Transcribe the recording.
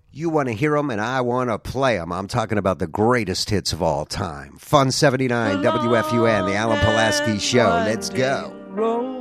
You want to hear them, and I want to play them. I'm talking about the greatest hits of all time. Fun 79, WFUN, the Alan Pulaski Show. Let's go.